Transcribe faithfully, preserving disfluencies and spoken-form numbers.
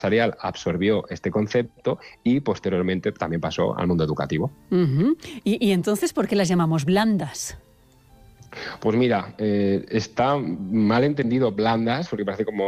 empresarial absorbió este concepto y posteriormente también pasó al mundo educativo. Uh-huh. ¿Y, y entonces por qué las llamamos blandas? Pues mira, eh, está mal entendido blandas, porque parece como